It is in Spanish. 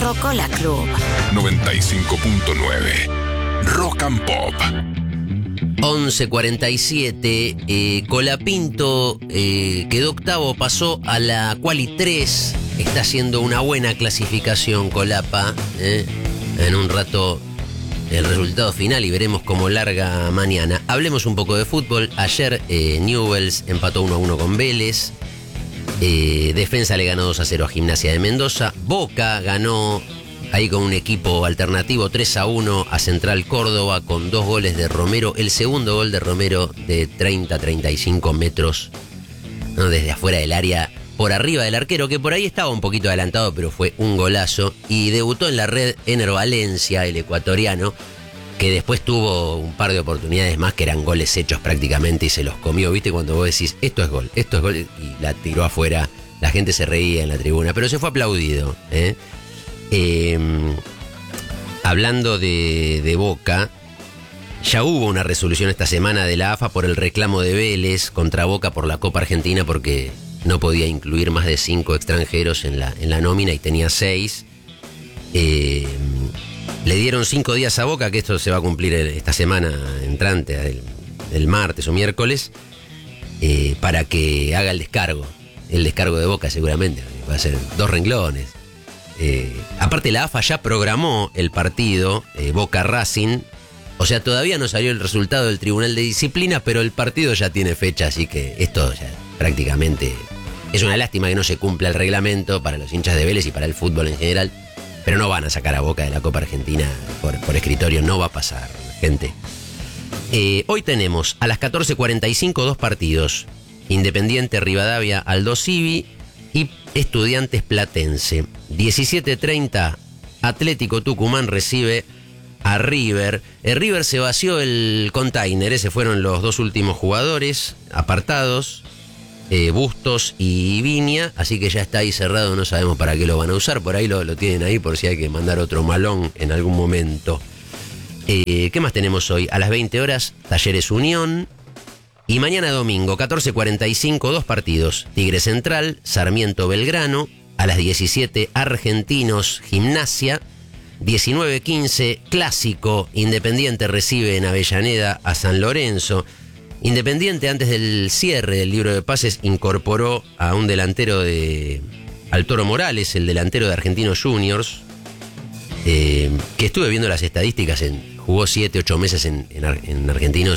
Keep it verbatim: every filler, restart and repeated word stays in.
Rocola Club. noventa y cinco punto nueve Rock and Pop. once cuarenta y siete, eh, Colapinto eh, quedó octavo, pasó a la Quali tres. Está haciendo una buena clasificación Colapa. Eh. En un rato el resultado final y veremos cómo larga mañana. Hablemos un poco de fútbol. Ayer eh, Newell's empató uno a uno con Vélez. Eh, Defensa le ganó dos a cero a Gimnasia de Mendoza. Boca ganó ahí con un equipo alternativo tres a uno a Central Córdoba con dos goles de Romero. El segundo gol de Romero de treinta a treinta y cinco metros, ¿no? Desde afuera del área, por arriba del arquero, que por ahí estaba un poquito adelantado, pero fue un golazo. Y debutó en la red Ener Valencia, el ecuatoriano, que después tuvo un par de oportunidades más que eran goles hechos prácticamente y se los comió. ¿Viste? Cuando vos decís, esto es gol, esto es gol, y la tiró afuera. La gente se reía en la tribuna, pero se fue aplaudido, ¿eh? Eh, hablando de, de Boca, ya hubo una resolución esta semana de la A F A por el reclamo de Vélez contra Boca por la Copa Argentina, porque no podía incluir más de cinco extranjeros en la, en la nómina y tenía seis. Eh, le dieron cinco días a Boca, que esto se va a cumplir esta semana entrante, el, el martes o miércoles, eh, para que haga el descargo. El descargo de Boca seguramente va a ser dos renglones. Eh, aparte la A F A ya programó el partido eh, Boca Racing. O sea, todavía no salió el resultado del Tribunal de Disciplina, pero el partido ya tiene fecha, así que esto ya prácticamente es una lástima que no se cumpla el reglamento para los hinchas de Vélez y para el fútbol en general, pero no van a sacar a Boca de la Copa Argentina por, por escritorio, no va a pasar, gente. Eh, hoy tenemos a las catorce cuarenta y cinco dos partidos: Independiente Rivadavia Aldo Civi y Estudiantes Platense. diecisiete treinta Atlético Tucumán recibe a River. El River se vació el container, ese fueron los dos últimos jugadores apartados, eh, Bustos y Viña, así que ya está ahí cerrado, no sabemos para qué lo van a usar, por ahí lo, lo tienen ahí por si hay que mandar otro malón en algún momento. Eh, ¿Qué más tenemos hoy? A las veinte horas, Talleres Unión. Y mañana domingo, catorce cuarenta y cinco, dos partidos: Tigre Central, Sarmiento Belgrano. A las diecisiete, Argentinos Gimnasia. diecinueve quince, Clásico, Independiente recibe en Avellaneda a San Lorenzo. Independiente, antes del cierre del libro de pases, incorporó a un delantero de al Toro Morales, el delantero de Argentinos Juniors, eh, que estuve viendo las estadísticas, en, jugó siete, ocho meses en, en, en Argentinos